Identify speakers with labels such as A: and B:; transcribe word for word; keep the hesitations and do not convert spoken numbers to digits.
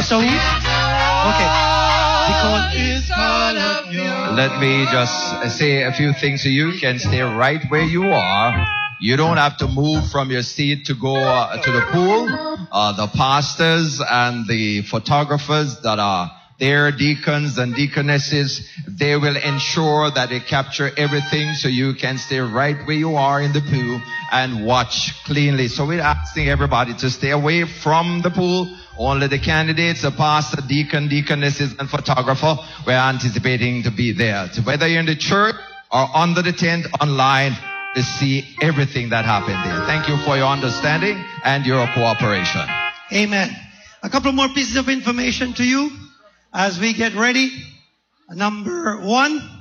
A: Pastor Wu? Okay. Because it's all of you.
B: Let me just say a few things so you can stay right where you are. You don't have to move from your seat to go uh, to the pool. Uh, the pastors and the photographers that are there, deacons and deaconesses, they will ensure that they capture everything so you can stay right where you are in the pool and watch cleanly. So we're asking everybody to stay away from the pool. Only the candidates, the pastor, deacon, deaconesses, and photographer, we're anticipating to be there. So whether you're in the church or under the tent online, to see everything that happened there. Thank you for your understanding and your cooperation.
A: Amen. A couple more pieces of information to you as we get ready. Number one,